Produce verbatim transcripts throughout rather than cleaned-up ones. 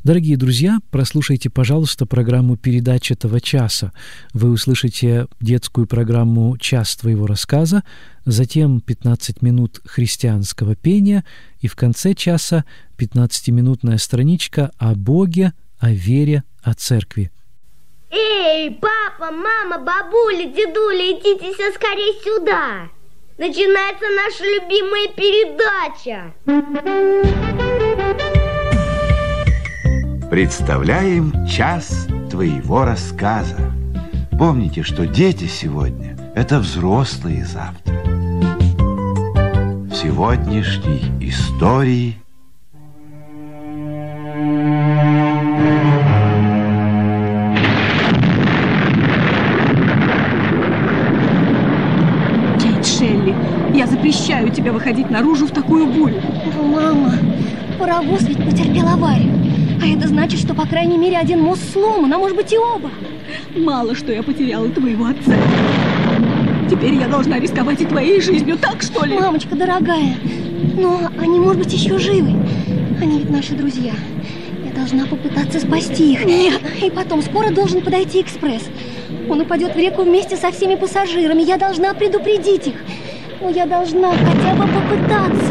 Дорогие друзья, прослушайте, пожалуйста, программу передач этого часа. Вы услышите детскую программу «Час твоего рассказа», затем пятнадцать минут христианского пения и в конце часа пятнадцатиминутная страничка о Боге, о вере, о церкви. Эй, папа, мама, бабуля, дедуля, идите все скорее сюда. Начинается наша любимая передача. Представляем «Час твоего рассказа». Помните, что дети сегодня – это взрослые завтра. В сегодняшней истории Кейт Шелли, я запрещаю тебе выходить наружу в такую бурю. Но, мама, паровоз ведь потерпел аварию. А это значит, что, по крайней мере, один мост сломан, а может быть и оба. Мало что я потеряла твоего отца. Теперь я должна рисковать и твоей жизнью, так что ли? Мамочка дорогая, но они, может быть, еще живы. Они ведь наши друзья. Я должна попытаться спасти их. Нет. И потом, скоро должен подойти экспресс. Он упадет в реку вместе со всеми пассажирами. Я должна предупредить их. Но я должна хотя бы попытаться.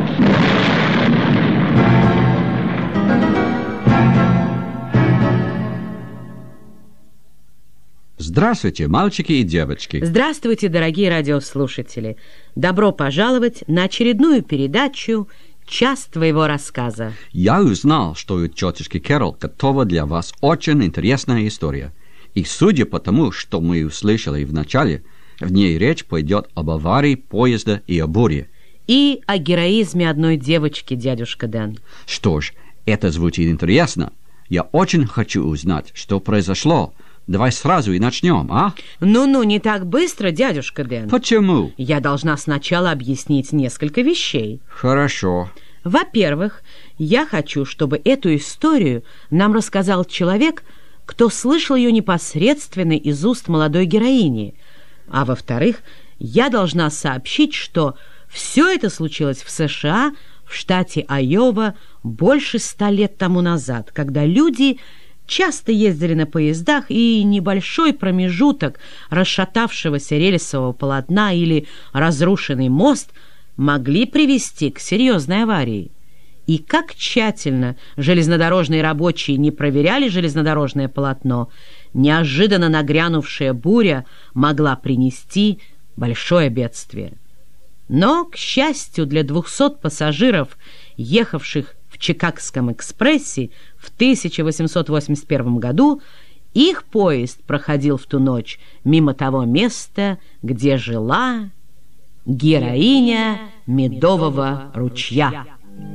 Здравствуйте, мальчики и девочки. Здравствуйте, дорогие радиослушатели. Добро пожаловать на очередную передачу «Час твоего рассказа». Я узнал, что у тетушки Кэрол готова для вас очень интересная история. И судя по тому, что мы услышали в начале, в ней речь пойдет об аварии поезда и о буре. И о героизме одной девочки, дядюшка Дэн. Что ж, это звучит интересно. Я очень хочу узнать, что произошло. Давай сразу и начнем, а? Ну-ну, не так быстро, дядюшка Дэн. Почему? Я должна сначала объяснить несколько вещей. Хорошо. Во-первых, я хочу, чтобы эту историю нам рассказал человек, кто слышал ее непосредственно из уст молодой героини. А во-вторых, я должна сообщить, что все это случилось в США, в штате Айова, больше ста лет тому назад, когда люди часто ездили на поездах, и небольшой промежуток расшатавшегося рельсового полотна или разрушенный мост могли привести к серьезной аварии. И как тщательно железнодорожные рабочие не проверяли железнодорожное полотно, неожиданно нагрянувшая буря могла принести большое бедствие. Но, к счастью для двухсот пассажиров, ехавших в Чикагском экспрессе в тысяча восемьсот восемьдесят первом году, их поезд проходил в ту ночь мимо того места, где жила героиня Медового ручья.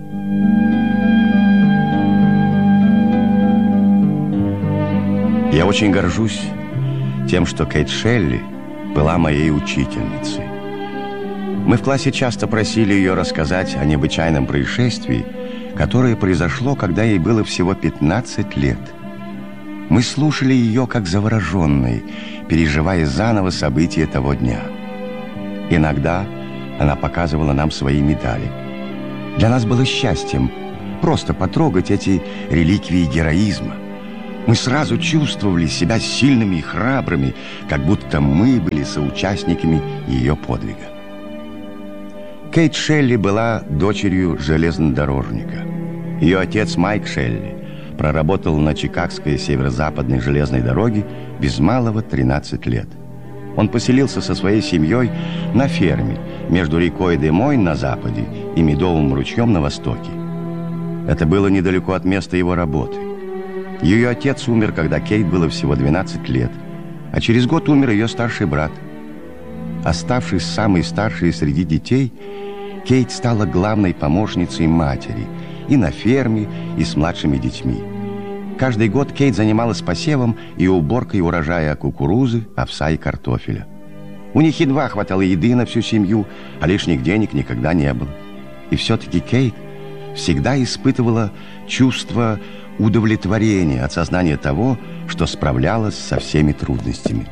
я очень горжусь тем, что Кейт Шелли была моей учительницей. Мы в классе часто просили ее рассказать о необычайном происшествии, которое произошло, когда ей было всего пятнадцать лет. Мы слушали ее как завороженные, переживая заново события того дня. Иногда она показывала нам свои медали. Для нас было счастьем просто потрогать эти реликвии героизма. Мы сразу чувствовали себя сильными и храбрыми, как будто мы были соучастниками ее подвига. Кейт Шелли была дочерью железнодорожника. Ее отец Майк Шелли проработал на Чикагской северо-западной железной дороге без малого тринадцать лет. Он поселился со своей семьей на ферме между рекой Де-Мойн на западе и Медовым ручьем на востоке. Это было недалеко от места его работы. Ее отец умер, когда Кейт было всего двенадцать лет, а через год умер ее старший брат. Оставшись самой старшей среди детей, Кейт стала главной помощницей матери и на ферме, и с младшими детьми. Каждый год Кейт занималась посевом и уборкой урожая кукурузы, овса и картофеля. У них едва хватало еды на всю семью, а лишних денег никогда не было. И все-таки Кейт всегда испытывала чувство удовлетворения от сознания того, что справлялась со всеми трудностями.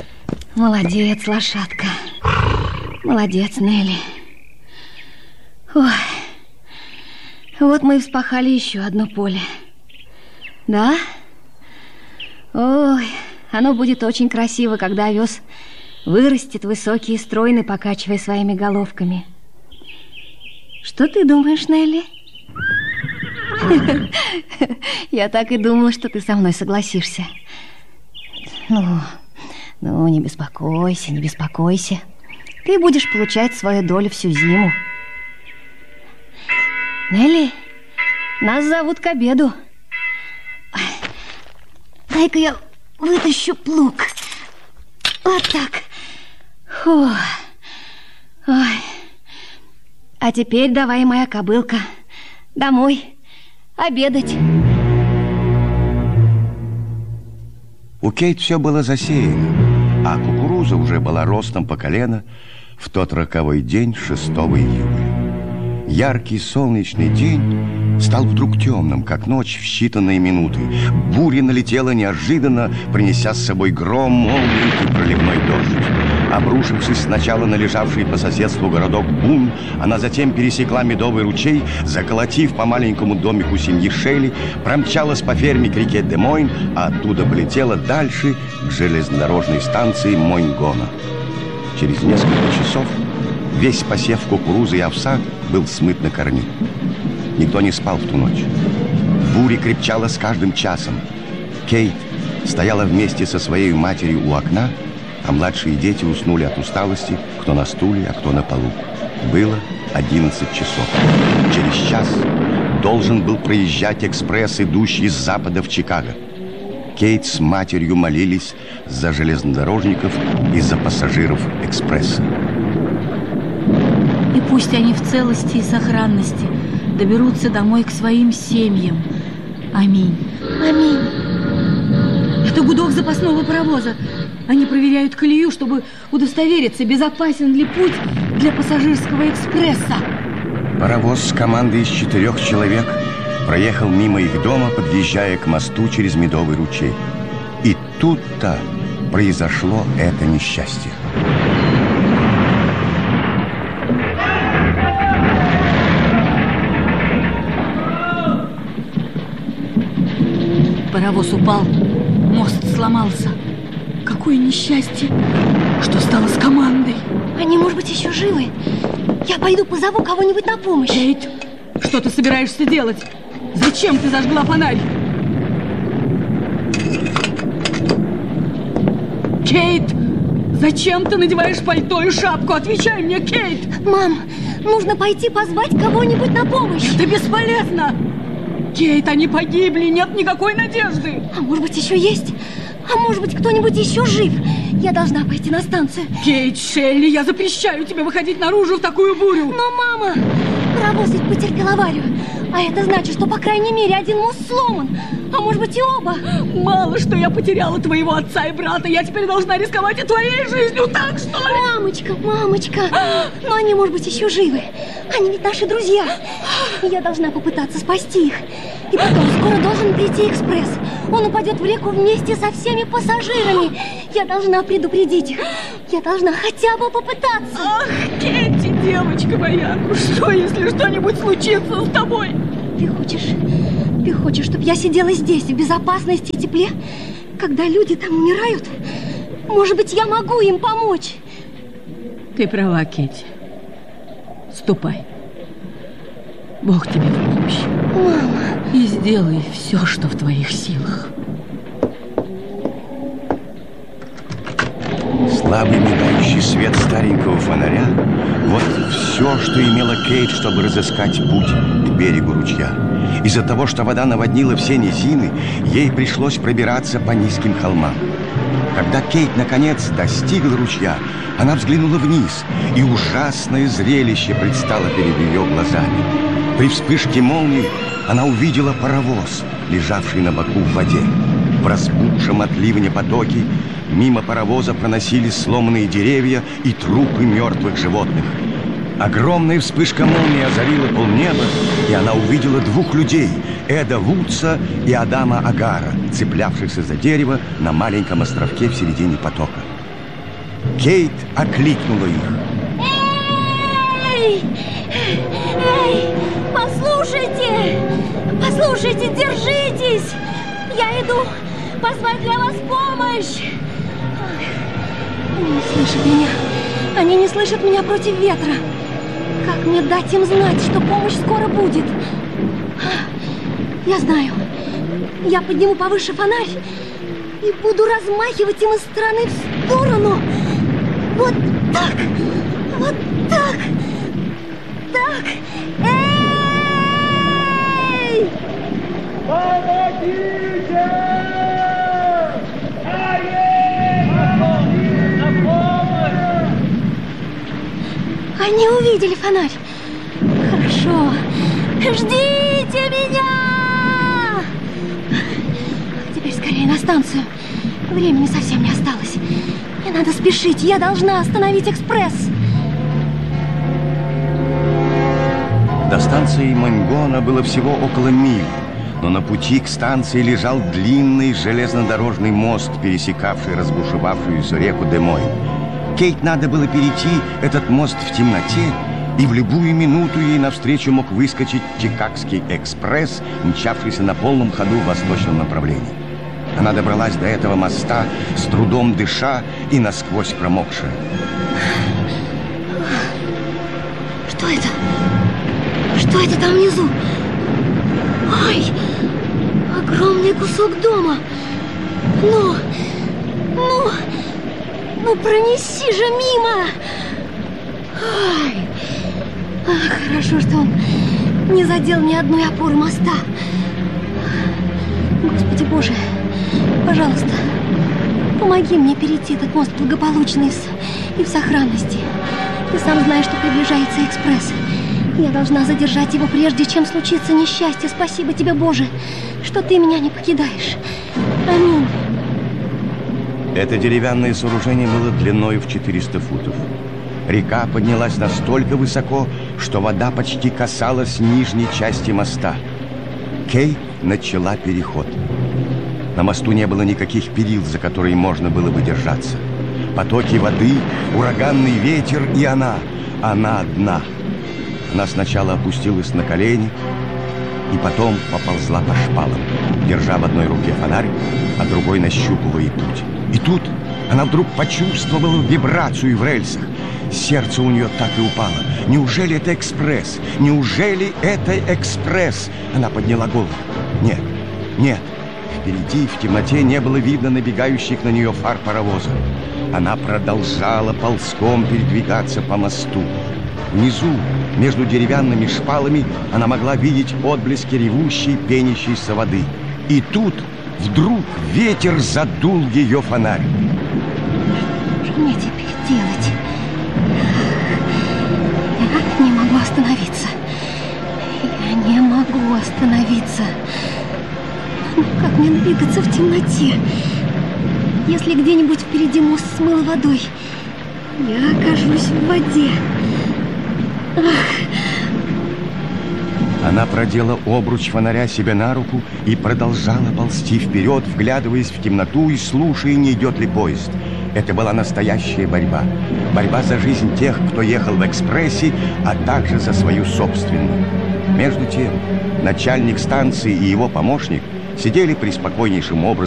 Молодец, лошадка. Молодец, Нелли. Ой, вот мы и вспахали еще одно поле. Да? Ой, оно будет очень красиво, когда овес вырастет высокий и стройный, покачивая своими головками. Что ты думаешь, Нелли? Я так и думала, что ты со мной согласишься. Ну, ну, не беспокойся, не беспокойся. Ты будешь получать свою долю всю зиму. Нелли, нас зовут к обеду. Дай-ка я вытащу плуг. Вот так. Фу. Ой. А теперь давай, моя кобылка, домой обедать. У Кейт все было засеяно, а кукуруза уже была ростом по колено в тот роковой день шестого июля. Яркий солнечный день стал вдруг темным, как ночь в считанные минуты. Буря налетела неожиданно, принеся с собой гром, молнию и проливной дождь. Обрушившись сначала на лежавший по соседству городок Бун, она затем пересекла Медовый ручей, заколотив по маленькому домику семьи Шелли, промчалась по ферме к реке Демойн, а оттуда полетела дальше к железнодорожной станции Мойнгона. Через несколько часов весь посев кукурузы и овса был смыт на корню. Никто не спал в ту ночь. Буря крепчала с каждым часом. Кейт стояла вместе со своей матерью у окна, а младшие дети уснули от усталости, кто на стуле, а кто на полу. Было одиннадцать часов. Через час должен был проезжать экспресс, идущий с запада в Чикаго. Кейт с матерью молились за железнодорожников и за пассажиров экспресса. И пусть они в целости и сохранности доберутся домой к своим семьям. Аминь. Аминь. Это гудок запасного паровоза. Они проверяют колею, чтобы удостовериться, безопасен ли путь для пассажирского экспресса. Паровоз с командой из четырех человек проехал мимо их дома, подъезжая к мосту через Медовый ручей. И тут-то произошло это несчастье. Паровоз упал, мост сломался. Какое несчастье! Что стало с командой? Они, может быть, еще живы. Я пойду позову кого-нибудь на помощь. Кейт, что ты собираешься делать? Зачем ты зажгла фонарь? Кейт, зачем ты надеваешь пальто и шапку? Отвечай мне, Кейт! Мам, нужно пойти позвать кого-нибудь на помощь. Это бесполезно! Кейт, они погибли, нет никакой надежды. А может быть, еще есть? А может быть, кто-нибудь еще жив? Я должна пойти на станцию. Кейт, Шелли, я запрещаю тебе выходить наружу в такую бурю. Но, мама, паровоз ведь потерпел аварию. А это значит, что, по крайней мере, один мост сломан. А может быть, и оба. Мало, что я потеряла твоего отца и брата. Я теперь должна рисковать и твоей жизнью, так что ли? Мамочка, мамочка. Но они, может быть, еще живы. Они ведь наши друзья. Я должна попытаться спасти их. И потом, скоро должен прийти экспресс. Он упадет в реку вместе со всеми пассажирами. Я должна предупредить их. Я должна хотя бы попытаться. Ах, Кетти, девочка моя, что, если что-нибудь случится с тобой? Ты хочешь, ты хочешь, чтобы я сидела здесь, в безопасности и тепле, когда люди там умирают? Может быть, я могу им помочь? Ты права, Кетти. Ступай. Бог тебе в помощь. Мама. И сделай все, что в твоих силах. Слабый мигающий свет старенького фонаря — вот все, что имела Кейт, чтобы разыскать путь к берегу ручья. Из-за того, что вода наводнила все низины, ей пришлось пробираться по низким холмам. Когда Кейт, наконец, достигла ручья, она взглянула вниз, и ужасное зрелище предстало перед ее глазами. При вспышке молнии она увидела паровоз, лежавший на боку в воде. В разбухшем от ливня потоке мимо паровоза проносились сломанные деревья и трупы мертвых животных. Огромная вспышка молнии озарила полнеба, и она увидела двух людей — Эда Вудса и Адама Агара, цеплявшихся за дерево на маленьком островке в середине потока. Кейт окликнула их. Эй! Послушайте! Послушайте, держитесь! Я иду позвать для вас помощь! Они не слышат меня. Они не слышат меня против ветра. Как мне дать им знать, что помощь скоро будет? Я знаю. Я подниму повыше фонарь и буду размахивать им из стороны в сторону. Вот так! Вот так! Так! Эй! Помогите! Они увидели фонарь. Хорошо. Ждите меня! Теперь скорее на станцию. Времени совсем не осталось. Мне надо спешить. Я должна остановить экспресс. До станции Монгона было всего около мили, но на пути к станции лежал длинный железнодорожный мост, пересекавший разбушевавшуюся реку Демойн. Кейт надо было перейти этот мост в темноте, и в любую минуту ей навстречу мог выскочить Чикагский экспресс, мчавшийся на полном ходу в восточном направлении. Она добралась до этого моста, с трудом дыша и насквозь промокшая. Что это? Что это там внизу? Ой, огромный кусок дома. Ну, ну, ну пронеси же мимо. Ой, ах, хорошо, что он не задел ни одной опоры моста. Господи Боже, пожалуйста, помоги мне перейти этот мост благополучно и в сохранности. Ты сам знаешь, что приближается экспресс. Я должна задержать его, прежде чем случится несчастье. Спасибо тебе, Боже, что ты меня не покидаешь. Аминь. Это деревянное сооружение было длиной в четыреста футов. Река поднялась настолько высоко, что вода почти касалась нижней части моста. Кейт начала переход. На мосту не было никаких перил, за которые можно было бы держаться. Потоки воды, ураганный ветер и она, она одна. Она сначала опустилась на колени и потом поползла по шпалам, держа в одной руке фонарь, а другой нащупывая путь. И тут она вдруг почувствовала вибрацию в рельсах. Сердце у нее так и упало. Неужели это экспресс? Неужели это экспресс? Она подняла голову. Нет, нет. Впереди в темноте не было видно набегающих на нее фар паровоза. Она продолжала ползком передвигаться по мосту. Внизу, между деревянными шпалами, она могла видеть отблески ревущей, пенящейся воды. И тут вдруг ветер задул ее фонарь. Что мне теперь делать? Я не могу остановиться. Я не могу остановиться. Ну, как мне двигаться в темноте? Если где-нибудь впереди мост смыло водой, я окажусь в воде. Она продела обруч фонаря себе на руку и продолжала ползти вперед, вглядываясь в темноту и слушая, не идет ли поезд. Это была настоящая борьба. Борьба за жизнь тех, кто ехал в экспрессе, а также за свою собственную. Между тем, начальник станции и его помощник сидели преспокойнейшим образом